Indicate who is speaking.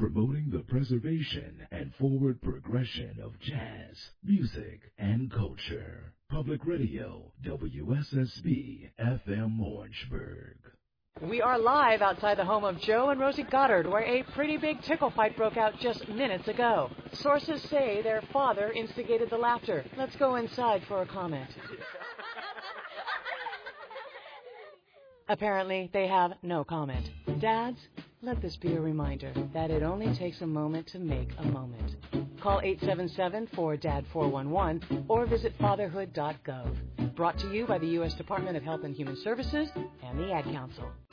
Speaker 1: promoting the preservation and forward progression of jazz, music, and culture. Public Radio, WSSB FM Orangeburg.
Speaker 2: We are live outside the home of Joe and Rosie Goddard, where a pretty big tickle fight broke out just minutes ago. Sources say their father instigated the laughter. Let's go inside for a comment. Apparently, they have no comment. Dads, let this be a reminder that it only takes a moment to make a moment. Call 877-4DAD-411 or visit fatherhood.gov. Brought to you by the U.S. Department of Health and Human Services and the Ad Council.